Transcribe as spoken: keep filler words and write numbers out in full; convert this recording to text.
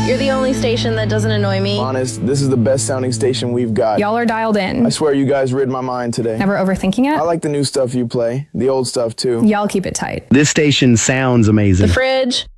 You're the only station that doesn't annoy me. Honest, this is the best sounding station we've got. Y'all are dialed in. I swear you guys rid my mind today. Never overthinking I it? like the new stuff you play, the old stuff too. Y'all keep it tight. This station sounds amazing. The fridge.